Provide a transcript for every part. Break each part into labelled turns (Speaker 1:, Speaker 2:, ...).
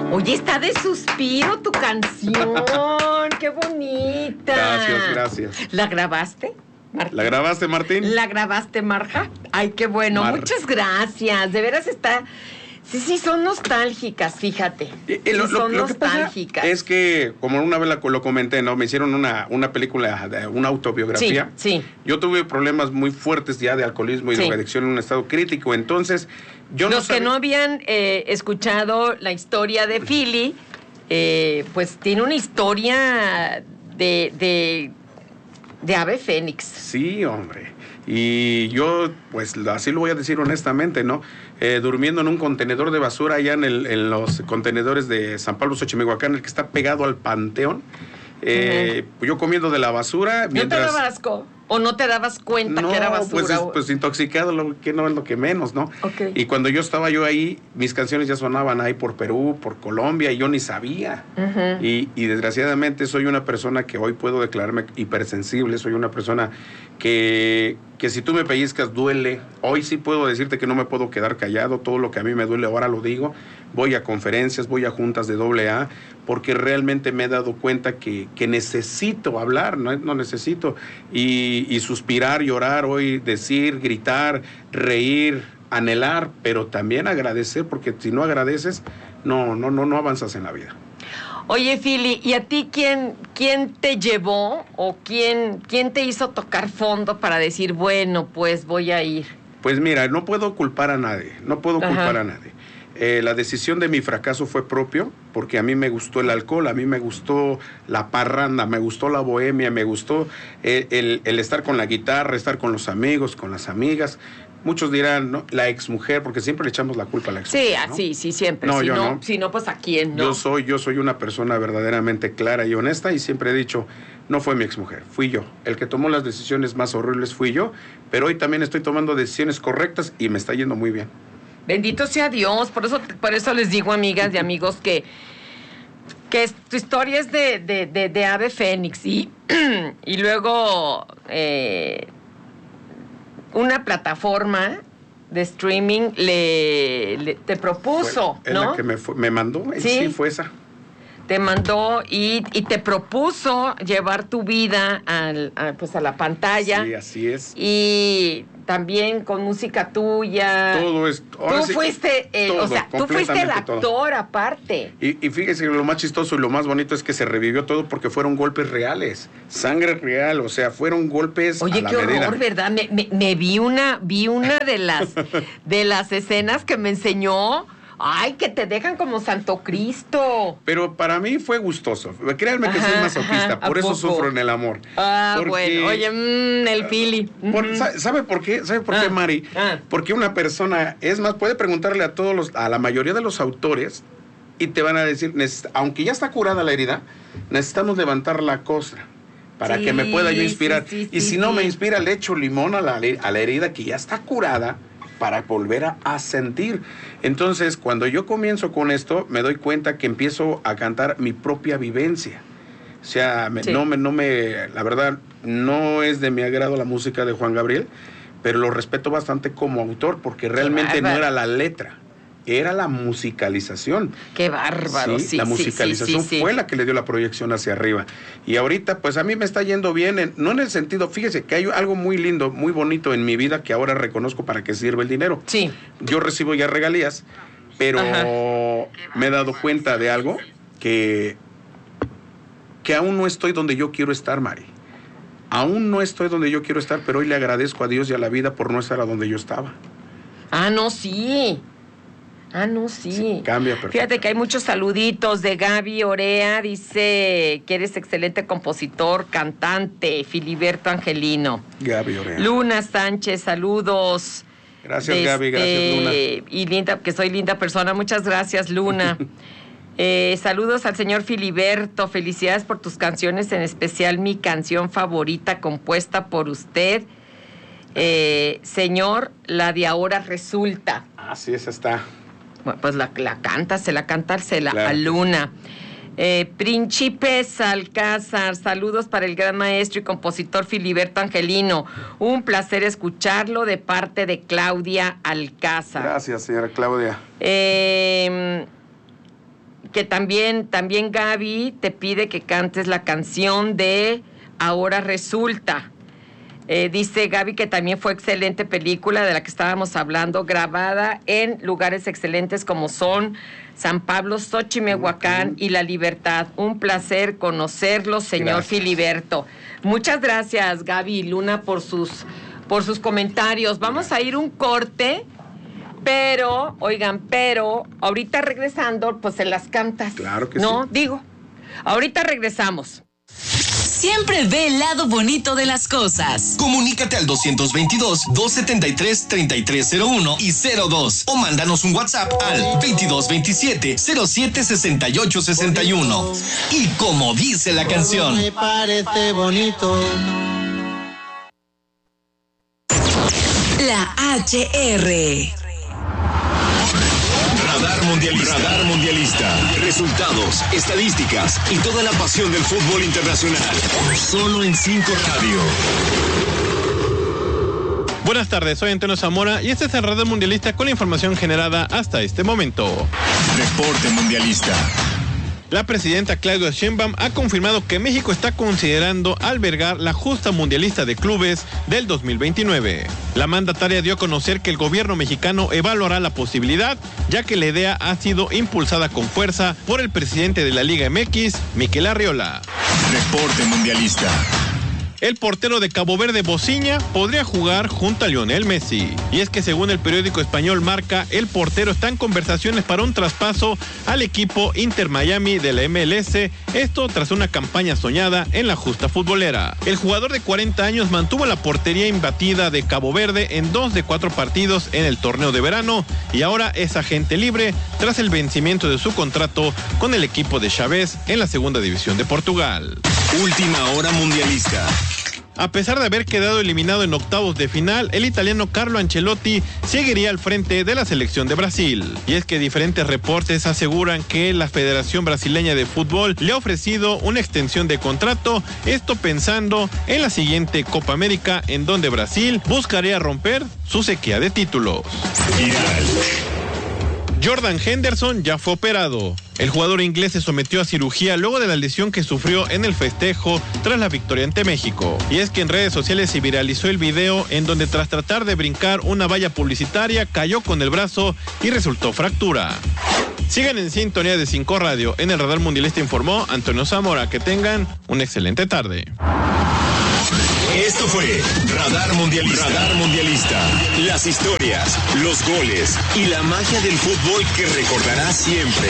Speaker 1: Oye, está de suspiro tu canción. ¡Qué bonita!
Speaker 2: Gracias.
Speaker 1: ¿La grabaste, Martín?
Speaker 2: ¿La grabaste, Martín?
Speaker 1: ¿La grabaste, Marja? Ay, qué bueno. Muchas gracias. De veras está... Sí, son nostálgicas, fíjate. Son
Speaker 2: lo que pasa es que, como una vez lo comenté, ¿no? Me hicieron una película, una autobiografía.
Speaker 1: Sí.
Speaker 2: Yo tuve problemas muy fuertes ya de alcoholismo y drogadicción en un estado crítico. Entonces,
Speaker 1: Los que no habían escuchado la historia de Philly, pues tiene una historia de ave fénix.
Speaker 2: Sí, hombre. Y yo, pues así lo voy a decir honestamente, ¿no? Durmiendo en un contenedor de basura allá en los contenedores de San Pablo, Xochimehuacán, el que está pegado al Panteón. Yo comiendo de la basura.
Speaker 1: Mientras... ¿No te daba asco? ¿O no te dabas cuenta que era basura?
Speaker 2: Pues intoxicado, que no es lo que menos, ¿no?
Speaker 1: Okay.
Speaker 2: Y cuando yo estaba ahí, mis canciones ya sonaban ahí por Perú, por Colombia, y yo ni sabía. Y desgraciadamente soy una persona que hoy puedo declararme hipersensible, soy una persona que si tú me pellizcas duele. Hoy sí puedo decirte que no me puedo quedar callado, todo lo que a mí me duele ahora lo digo. Voy a conferencias, voy a juntas de AA, porque realmente me he dado cuenta que necesito hablar, no necesito, y suspirar, llorar, hoy decir, gritar, reír, anhelar, pero también agradecer, porque si no agradeces, no avanzas en la vida.
Speaker 1: Oye, Philly, ¿y a ti quién te llevó o quién te hizo tocar fondo para decir, bueno, pues voy a ir?
Speaker 2: Pues mira, no puedo culpar a nadie, La decisión de mi fracaso fue propio, porque a mí me gustó el alcohol, a mí me gustó la parranda, me gustó la bohemia, me gustó el estar con la guitarra, estar con los amigos, con las amigas. Muchos dirán, ¿no? La exmujer, porque siempre le echamos la culpa a la exmujer, ¿no?
Speaker 1: Sí, siempre.
Speaker 2: No,
Speaker 1: Si no, pues ¿a quién, no?
Speaker 2: Yo soy una persona verdaderamente clara y honesta, y siempre he dicho, no fue mi exmujer, fui yo. El que tomó las decisiones más horribles fui yo, pero hoy también estoy tomando decisiones correctas y me está yendo muy bien.
Speaker 1: Bendito sea Dios, por eso les digo, amigas y amigos, que tu historia es de ave fénix y luego una plataforma de streaming te propuso, ¿no?
Speaker 2: La que me mandó, sí, fue esa.
Speaker 1: Te mandó y te propuso llevar tu vida a la pantalla.
Speaker 2: Sí, así es.
Speaker 1: Y también con música tuya.
Speaker 2: Todo esto.
Speaker 1: Tú fuiste el actor todo. Aparte.
Speaker 2: Y fíjese que lo más chistoso y lo más bonito es que se revivió todo porque fueron golpes reales, sangre real, o sea, fueron golpes.
Speaker 1: Oye,
Speaker 2: a la
Speaker 1: qué
Speaker 2: medida.
Speaker 1: horror, ¿verdad? Me vi una de las escenas que me enseñó. ¡Ay, que te dejan como Santo Cristo!
Speaker 2: Pero para mí fue gustoso. Créanme que soy masoquista, por eso sufro en el amor.
Speaker 1: Bueno. Oye, el Philly.
Speaker 2: ¿Sabe por qué? ¿Sabe por qué, Mari? Porque una persona, es más, puede preguntarle a la mayoría de los autores y te van a decir, aunque ya está curada la herida, necesitamos levantar la costra para que me pueda yo inspirar. Y si no me inspira, le echo limón a la herida que ya está curada, para volver a sentir. Entonces, cuando yo comienzo con esto, me doy cuenta que empiezo a cantar mi propia vivencia. O sea, la verdad, no es de mi agrado la música de Juan Gabriel, pero lo respeto bastante como autor, porque realmente no era la letra, era la musicalización.
Speaker 1: ¡Qué bárbaro!
Speaker 2: Sí, la musicalización fue la que le dio la proyección hacia arriba. Y ahorita, pues a mí me está yendo bien, no en el sentido, fíjese que hay algo muy lindo, muy bonito en mi vida que ahora reconozco para qué sirve el dinero.
Speaker 1: Sí.
Speaker 2: Yo recibo ya regalías, pero me he dado cuenta de algo que aún no estoy donde yo quiero estar, Mari. Aún no estoy donde yo quiero estar, pero hoy le agradezco a Dios y a la vida por no estar a donde yo estaba.
Speaker 1: Sí,
Speaker 2: cambia perfecto.
Speaker 1: Fíjate que hay muchos saluditos de Gaby Orea, dice que eres excelente compositor, cantante, Filiberto Angelino.
Speaker 2: Gaby Orea.
Speaker 1: Luna Sánchez, saludos.
Speaker 2: Gracias, Gaby, gracias, Luna.
Speaker 1: Y linda, que soy linda persona, muchas gracias, Luna. Saludos al señor Filiberto, felicidades por tus canciones, en especial mi canción favorita compuesta por usted. Señor, la de Ahora Resulta.
Speaker 2: Así es, está.
Speaker 1: Bueno, pues se la canta
Speaker 2: claro.
Speaker 1: a Luna. Príncipe Alcázar, saludos para el gran maestro y compositor Filiberto Angelino. Un placer escucharlo de parte de Claudia Alcázar.
Speaker 2: Gracias, señora Claudia.
Speaker 1: que también Gaby te pide que cantes la canción de Ahora Resulta. Dice Gaby que también fue excelente película de la que estábamos hablando, grabada en lugares excelentes como son San Pablo, Xochimehuacán y La Libertad. Un placer conocerlo, señor Filiberto. Muchas gracias, Gaby y Luna, por sus comentarios. Vamos a ir un corte, pero ahorita regresando, pues se las cantas.
Speaker 2: Claro que
Speaker 1: no,
Speaker 2: sí.
Speaker 1: Digo, ahorita regresamos.
Speaker 3: Siempre ve el lado bonito de las cosas.
Speaker 4: Comunícate al 222-273-3301 y 02 o mándanos un WhatsApp al 2227-076861. Y como dice la canción,
Speaker 5: me parece bonito.
Speaker 3: La HR.
Speaker 4: Radar Mundialista. Resultados, estadísticas y toda la pasión del fútbol internacional. Solo en 5 Radio.
Speaker 6: Buenas tardes, soy Antonio Zamora y este es el Radar Mundialista con la información generada hasta este momento.
Speaker 4: Reporte Mundialista.
Speaker 6: La presidenta Claudia Sheinbaum ha confirmado que México está considerando albergar la justa mundialista de clubes del 2029. La mandataria dio a conocer que el gobierno mexicano evaluará la posibilidad, ya que la idea ha sido impulsada con fuerza por el presidente de la Liga MX, Mikel Arriola.
Speaker 4: Reporte Mundialista.
Speaker 6: El portero de Cabo Verde, Bociña, podría jugar junto a Lionel Messi. Y es que según el periódico español Marca, el portero está en conversaciones para un traspaso al equipo Inter Miami de la MLS, esto tras una campaña soñada en la justa futbolera. El jugador de 40 años mantuvo la portería imbatida de Cabo Verde en 2 de 4 partidos en el torneo de verano y ahora es agente libre tras el vencimiento de su contrato con el equipo de Chaves en la segunda división de Portugal.
Speaker 4: Última hora mundialista.
Speaker 6: A pesar de haber quedado eliminado en octavos de final, el italiano Carlo Ancelotti seguiría al frente de la selección de Brasil. Y es que diferentes reportes aseguran que la Federación Brasileña de Fútbol le ha ofrecido una extensión de contrato, esto pensando en la siguiente Copa América, en donde Brasil buscaría romper su sequía de títulos. Jordan Henderson ya fue operado. El jugador inglés se sometió a cirugía luego de la lesión que sufrió en el festejo tras la victoria ante México. Y es que en redes sociales se viralizó el video en donde tras tratar de brincar una valla publicitaria cayó con el brazo y resultó fractura. Sigan en sintonía de 5 Radio. En el Radar Mundialista informó Antonio Zamora. Que tengan una excelente tarde.
Speaker 4: Esto fue Radar Mundialista. Radar Mundialista. Las historias, los goles y la magia del fútbol que recordarás siempre.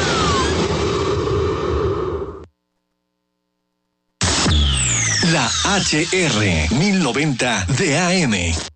Speaker 4: La HR 1090 de AM.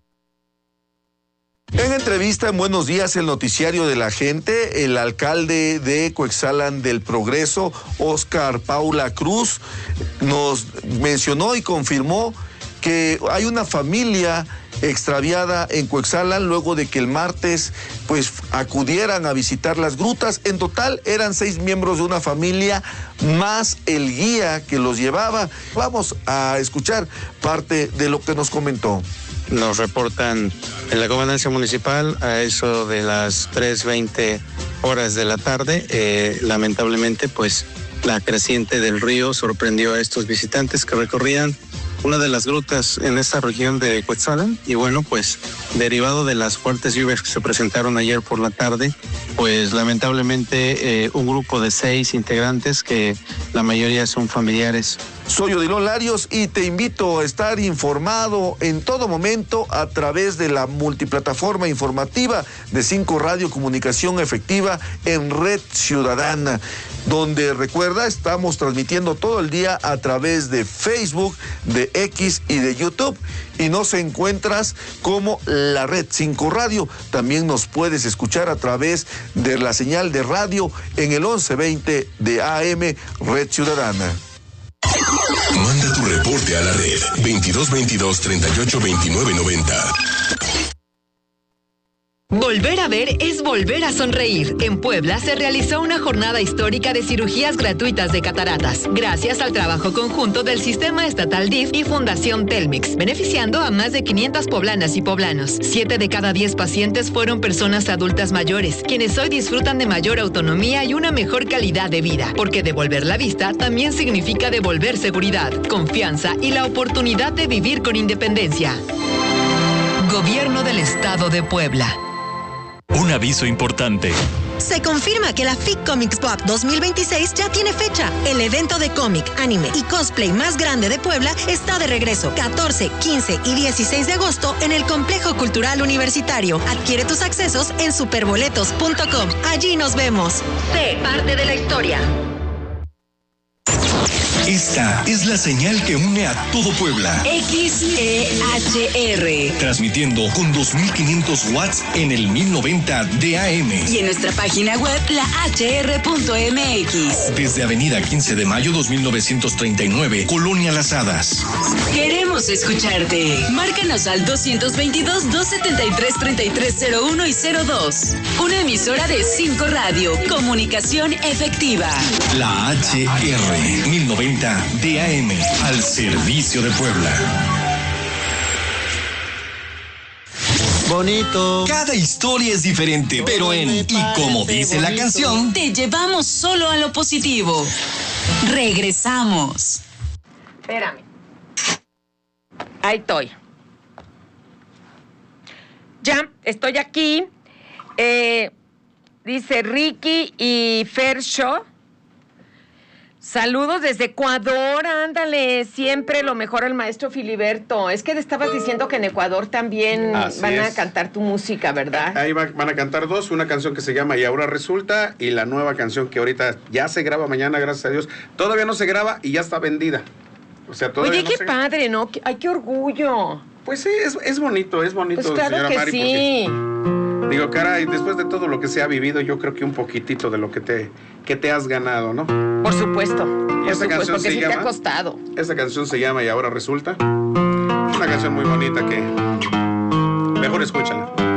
Speaker 7: En entrevista en Buenos Días, el noticiario de la gente, el alcalde de Coetzalan del Progreso, Óscar Paula Cruz, nos mencionó y confirmó que hay una familia extraviada en Coetzalan luego de que el martes pues acudieran a visitar las grutas. En total eran 6 miembros de una familia más el guía que los llevaba. Vamos a escuchar parte de lo que nos comentó.
Speaker 8: Nos reportan en la gobernancia municipal a eso de las 3:20 horas de la tarde. Lamentablemente, pues la creciente del río sorprendió a estos visitantes que recorrían una de las grutas en esta región de Coetzalan y bueno, pues derivado de las fuertes lluvias que se presentaron ayer por la tarde, pues lamentablemente un grupo de 6 integrantes que la mayoría son familiares.
Speaker 7: Soy Odilon Larios y te invito a estar informado en todo momento a través de la multiplataforma informativa de 5 Radio Comunicación Efectiva en Red Ciudadana, donde recuerda, estamos transmitiendo todo el día a través de Facebook, de X y de YouTube, y nos encuentras como la Red 5 Radio. También nos puedes escuchar a través de la señal de radio en el 1120 de AM Red Ciudadana.
Speaker 4: Manda tu reporte a la red 2222-382990.
Speaker 9: Volver a ver es volver a sonreír. En Puebla se realizó una jornada histórica de cirugías gratuitas de cataratas, gracias al trabajo conjunto del Sistema Estatal DIF y Fundación Telmex, beneficiando a más de 500 poblanas y poblanos. 7 de cada 10 pacientes fueron personas adultas mayores, quienes hoy disfrutan de mayor autonomía y una mejor calidad de vida, porque devolver la vista también significa devolver seguridad, confianza y la oportunidad de vivir con independencia. Gobierno del Estado de Puebla.
Speaker 10: Un aviso importante.
Speaker 11: Se confirma que la FIC Comics Pop 2026 ya tiene fecha. El evento de cómic, anime y cosplay más grande de Puebla está de regreso. 14, 15 y 16 de agosto en el Complejo Cultural Universitario. Adquiere tus accesos en superboletos.com. Allí nos vemos. Sé parte de la historia.
Speaker 4: Esta es la señal que une a todo Puebla.
Speaker 3: XEHR.
Speaker 4: Transmitiendo con 2500 watts en el 1090 de AM.
Speaker 3: Y en nuestra página web, lahr.mx.
Speaker 4: Desde Avenida 15 de Mayo 2939, Colonia Las Hadas.
Speaker 3: Queremos escucharte. Márcanos al 222-273-3301 y 02. Una emisora de 5 Radio. Comunicación efectiva.
Speaker 4: La HR 1090 DAM, al servicio de Puebla.
Speaker 5: Bonito.
Speaker 4: Cada historia es diferente, pero y como dice la canción,
Speaker 3: te llevamos solo a lo positivo. Regresamos.
Speaker 1: Espérame. Ahí estoy. Ya, estoy aquí. Dice Ricky y Fersho. Saludos desde Ecuador, ándale, siempre lo mejor al maestro Filiberto. Es que te estabas diciendo que en Ecuador también van a cantar tu música, ¿verdad?
Speaker 2: Ahí van a cantar dos, una canción que se llama Y Ahora Resulta y la nueva canción que ahorita ya se graba mañana, gracias a Dios. Todavía no se graba y ya está vendida. O sea, todavía
Speaker 1: Oye, qué padre, ¿no? Ay, qué orgullo.
Speaker 2: Pues sí, es bonito,
Speaker 1: pues claro,
Speaker 2: señora
Speaker 1: que
Speaker 2: Mari,
Speaker 1: sí.
Speaker 2: Porque, digo, caray, después de todo lo que se ha vivido, yo creo que un poquitito de lo que te has ganado, ¿no?
Speaker 1: Por supuesto.
Speaker 2: Esta canción
Speaker 1: porque
Speaker 2: se
Speaker 1: sí
Speaker 2: llama,
Speaker 1: te ha costado.
Speaker 2: Esta canción se llama Y Ahora Resulta. Una canción muy bonita que mejor escúchala.